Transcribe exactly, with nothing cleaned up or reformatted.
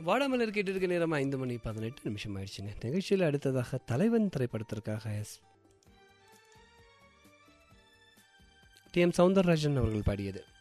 வாடாமலர் கேட்டு இருக்க நேரம் ஐந்து மணி பதினெட்டு நிமிஷம் ஆயிடுச்சுங்க. நிகழ்ச்சியில் அடுத்ததாக தலைவன் திரைப்படத்திற்காக எஸ் டி எம் சௌந்தரராஜன் அவர்கள் பாடியது.